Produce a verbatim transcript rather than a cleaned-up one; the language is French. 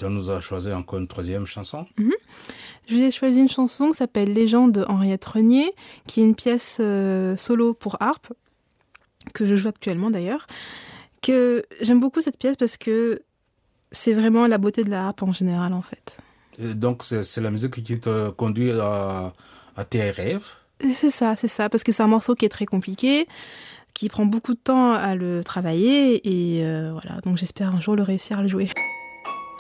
Tu nous as choisi encore une troisième chanson. Mhm. Je vous ai choisi une chanson qui s'appelle Légende de Henriette Renier, qui est une pièce euh, solo pour harpe, que je joue actuellement d'ailleurs. Que j'aime beaucoup cette pièce parce que c'est vraiment la beauté de la harpe en général en fait. Et donc, c'est, c'est la musique qui te conduit à, à tes rêves. Et c'est ça, c'est ça, parce que c'est un morceau qui est très compliqué, qui prend beaucoup de temps à le travailler, et euh, voilà, donc j'espère un jour le réussir à le jouer.